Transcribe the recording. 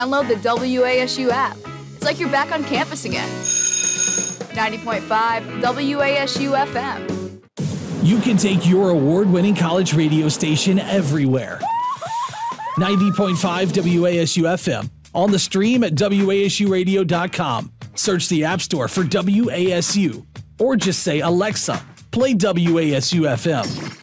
Download the WASU app. It's like you're back on campus again. 90.5 WASU FM. You can take your award-winning college radio station everywhere. 90.5 WASU FM. On the stream at WASUradio.com. Search the App Store for WASU. Or just say, Alexa, play WASU FM.